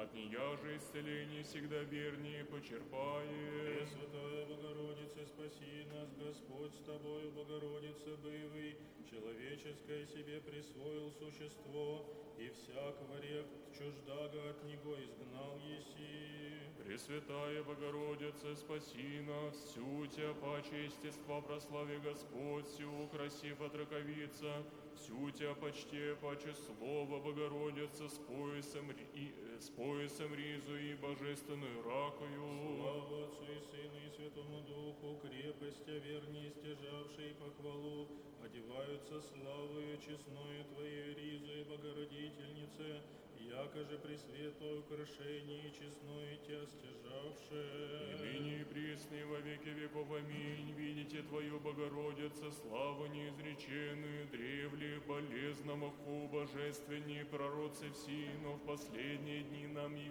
от нея же исцеление всегда вернее почерпаем. Пресвятая Богородица, спаси нас, Господь с тобою, Богородица бывый, человеческое себе присвоил существо, и всякого рек чуждага от него изгнал еси. Пресвятая Богородица, спаси нас, всю тебя паче естества прослави Господь, всю украсив от раковица, всю тебя почте паче Слово Богородица с поясом ризу и божественную ракою. Слава Отцу и Сыну и Святому Духу, крепость, вернее стяжавшие похвалу, одеваются славою честною Твоей ризу и Богородительнице, яко же пресветлое украшение честное Тебя стяжавшее. И ныне и присно и во веки веков. Аминь. Видите Твою, Богородице, славу неизреченную, древле, болезному ху, божественней пророцы все, но в последние дни нам